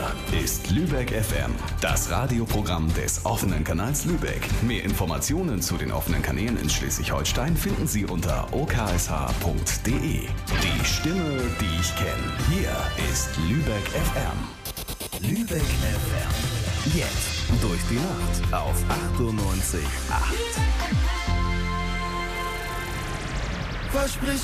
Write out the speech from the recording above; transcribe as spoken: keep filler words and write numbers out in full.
ist Lübeck F M, das Radioprogramm des offenen Kanals Lübeck. Mehr Informationen zu den offenen Kanälen in Schleswig-Holstein finden Sie unter o k s h punkt d e. Die Stimme, die ich kenne. Hier ist Lübeck F M. Lübeck F M. Jetzt durch die Nacht auf achtundneunzig Komma acht. Versprich